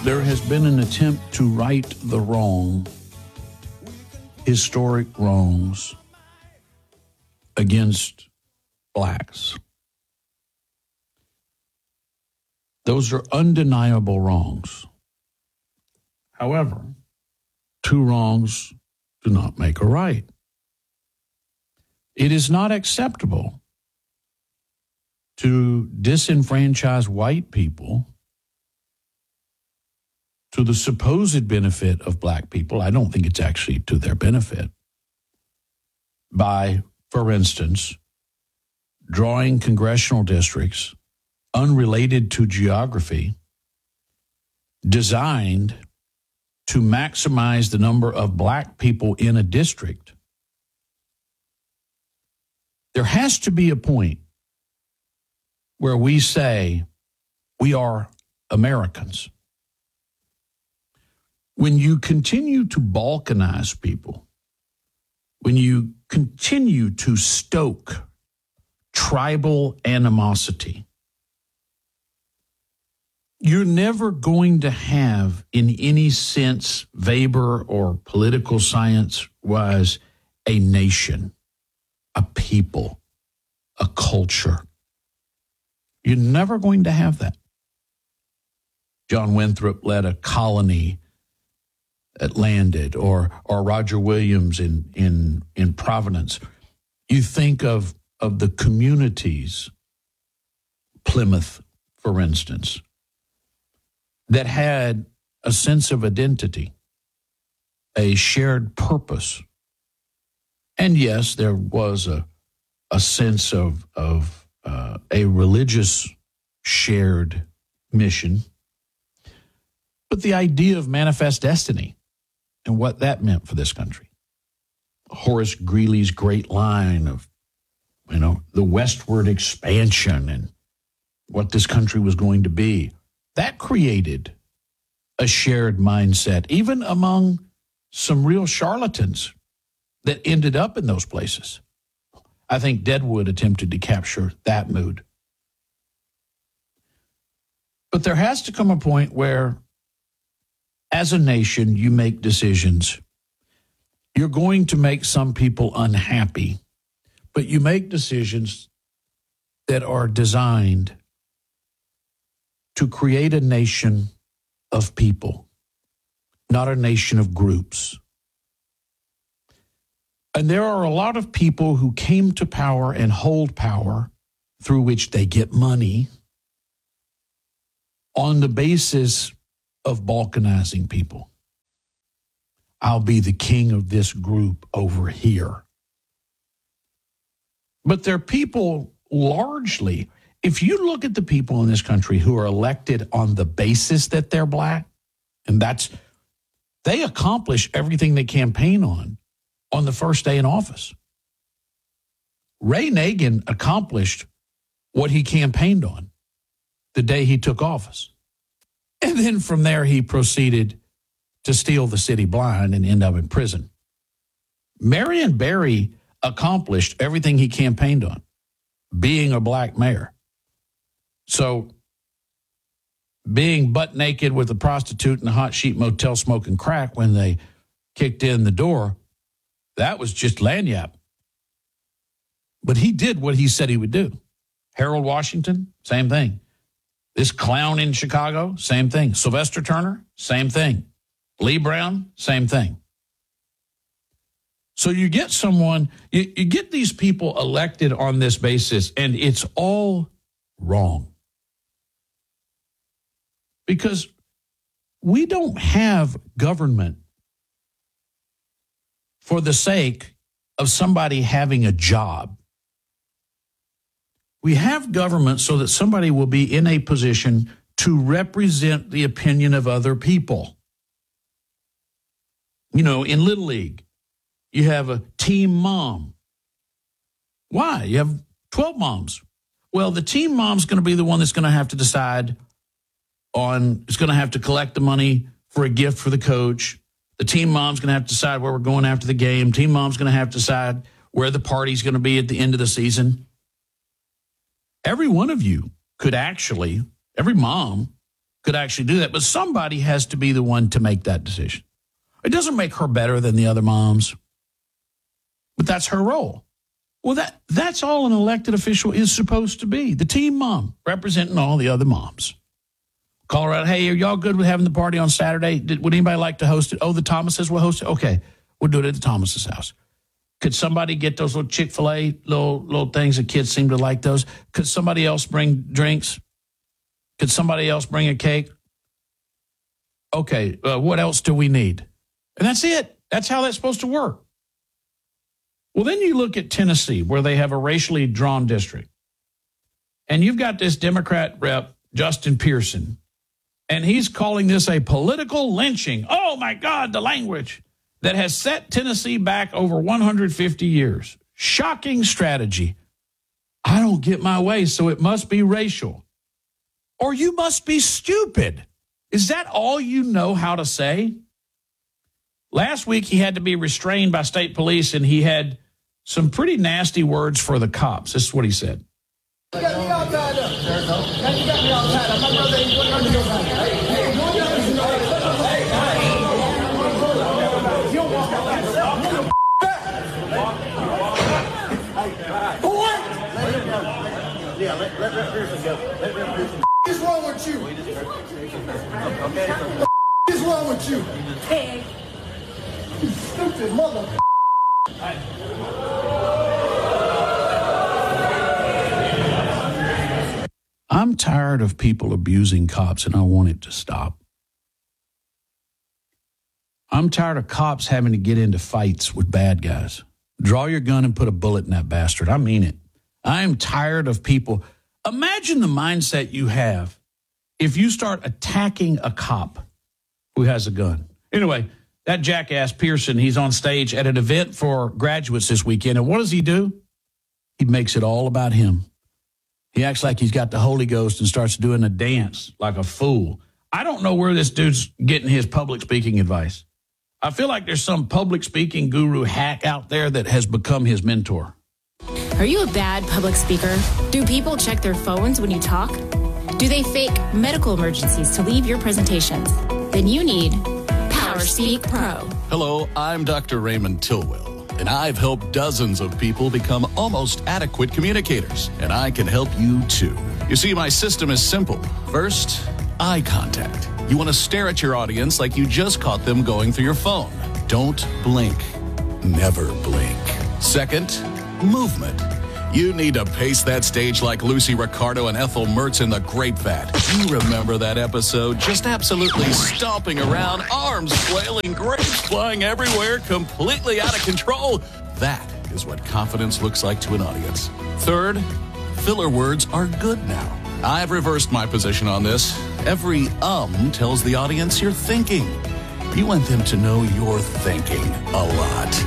There has been an attempt to right the wrong, historic wrongs against blacks. Those are undeniable wrongs. However, two wrongs do not make a right. It is not acceptable to disenfranchise white people to the supposed benefit of black people. I don't think it's actually to their benefit. By, for instance, drawing congressional districts unrelated to geography, designed to maximize the number of black people in a district. There has to be a point where we say we are Americans. When you continue to balkanize people, when you continue to stoke tribal animosity, you're never going to have, in any sense, Weber or political science-wise, a nation, a people, a culture. You're never going to have that. John Winthrop led a colony that landed, or Roger Williams in Providence. You think of the communities, Plymouth, for instance, that had a sense of identity, a shared purpose. And yes, there was a sense of a religious shared mission, but the idea of manifest destiny and what that meant for this country. Horace Greeley's great line of, the westward expansion and what this country was going to be. That created a shared mindset, even among some real charlatans that ended up in those places. I think Deadwood attempted to capture that mood. But there has to come a point where, as a nation, you make decisions. You're going to make some people unhappy, but you make decisions that are designed to create a nation of people, not a nation of groups. And there are a lot of people who came to power and hold power through which they get money on the basis of balkanizing people. I'll be the king of this group over here. But they're people largely, if you look at the people in this country who are elected on the basis that they're black, and they accomplish everything they campaign on the first day in office. Ray Nagin accomplished what he campaigned on the day he took office. And then from there, he proceeded to steal the city blind and end up in prison. Marion Barry accomplished everything he campaigned on, being a black mayor. So being butt naked with a prostitute in a hot sheet motel smoking crack when they kicked in the door, that was just lagniappe. But he did what he said he would do. Harold Washington, same thing. This clown in Chicago, same thing. Sylvester Turner, same thing. Lee Brown, same thing. So you get someone, you get these people elected on this basis, and it's all wrong. Because we don't have government for the sake of somebody having a job. We have government so that somebody will be in a position to represent the opinion of other people. In Little League, you have a team mom. Why? You have 12 moms. Well, the team mom's going to be the one that's going to have to decide it's going to have to collect the money for a gift for the coach. The team mom's going to have to decide where we're going after the game. Team mom's going to have to decide where the party's going to be at the end of the season. Every one of you could actually, every mom could actually do that. But somebody has to be the one to make that decision. It doesn't make her better than the other moms, but that's her role. Well, that's all an elected official is supposed to be, the team mom, representing all the other moms. Call her out, hey, are y'all good with having the party on Saturday? Would anybody like to host it? Oh, the Thomases will host it? Okay, we'll do it at the Thomases' house. Could somebody get those little Chick-fil-A little things that kids seem to like those? Could somebody else bring drinks? Could somebody else bring a cake? Okay, what else do we need? And that's it. That's how that's supposed to work. Well, then you look at Tennessee, where they have a racially drawn district. And you've got this Democrat rep, Justin Pearson, and he's calling this a political lynching. Oh, my God, the language that has set Tennessee back over 150 years. Shocking strategy. I don't get my way, so it must be racial. Or you must be stupid. Is that all you know how to say? Last week, he had to be restrained by state police, and he had some pretty nasty words for the cops. This is what he said. You got me all tied up. You got me all tied up. My brother ain't going under your side. Hey, you don't walk out like yourself. What? Yeah, let Pearson go. Let Pearson go. What is wrong with you? What is wrong with you? Hey. You stupid mother. I'm tired of people abusing cops, and I want it to stop. I'm tired of cops having to get into fights with bad guys. Draw your gun and put a bullet in that bastard. I mean it. I'm tired of people. Imagine the mindset you have if you start attacking a cop who has a gun. Anyway, that jackass Pearson, he's on stage at an event for graduates this weekend. And what does he do? He makes it all about him. He acts like he's got the Holy Ghost and starts doing a dance like a fool. I don't know where this dude's getting his public speaking advice. I feel like there's some public speaking guru hack out there that has become his mentor. Are you a bad public speaker? Do people check their phones when you talk? Do they fake medical emergencies to leave your presentations? Then you need PowerSpeak Pro. Hello, I'm Dr. Raymond Tilwell, and I've helped dozens of people become almost adequate communicators, and I can help you too. You see, my system is simple. First, eye contact. You want to stare at your audience like you just caught them going through your phone. Don't blink. Never blink. Second, movement. You need to pace that stage like Lucy Ricardo and Ethel Mertz in The Grape Vat. You remember that episode? Just absolutely stomping around, arms flailing, grapes flying everywhere, completely out of control. That is what confidence looks like to an audience. Third, filler words are good now. I've reversed my position on this. Every tells the audience you're thinking. You want them to know you're thinking a lot.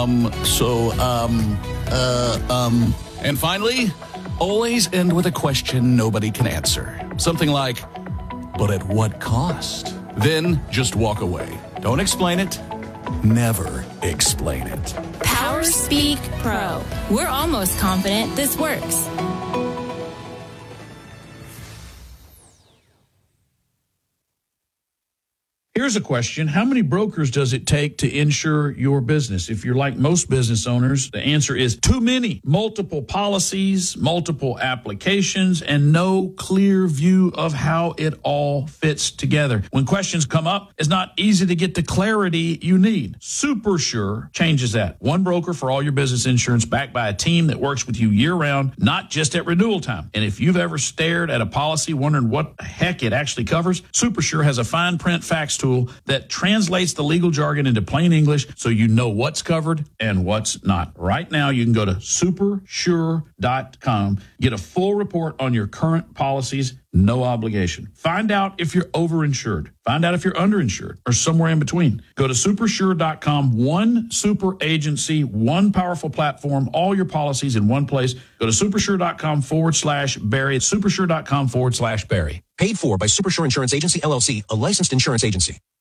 And finally, always end with a question nobody can answer. Something like, but at what cost? Then just walk away. Don't explain it. Never explain it. PowerSpeak Pro. We're almost confident this works. Here's a question. How many brokers does it take to insure your business? If you're like most business owners, the answer is too many. Multiple policies, multiple applications, and no clear view of how it all fits together. When questions come up, it's not easy to get the clarity you need. SuperSure changes that. One broker for all your business insurance, backed by a team that works with you year-round, not just at renewal time. And if you've ever stared at a policy wondering what the heck it actually covers, SuperSure has a fine print fax tool that translates the legal jargon into plain English so you know what's covered and what's not. Right now, you can go to supersure.com, get a full report on your current policies, no obligation. Find out if you're overinsured. Find out if you're underinsured or somewhere in between. Go to supersure.com, one super agency, one powerful platform, all your policies in one place. Go to supersure.com/Barry. It's supersure.com/Barry. Paid for by Supersure Insurance Agency, LLC, a licensed insurance agency.